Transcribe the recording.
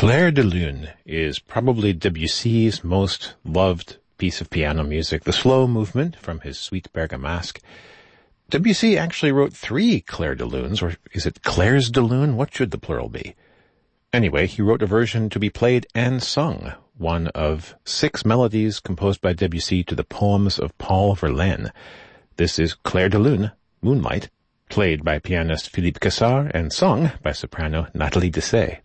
Clair de Lune is probably Debussy's most loved piece of piano music, the slow movement from his Suite Bergamasque. Debussy actually wrote 3 Clair de Lunes, or is it Clairs de Lune? What should the plural be? Anyway, he wrote a version to be played and sung, one of 6 melodies composed by Debussy to the poems of Paul Verlaine. This is Clair de Lune, Moonlight, played by pianist Philippe Cassar and sung by soprano Nathalie Dessay.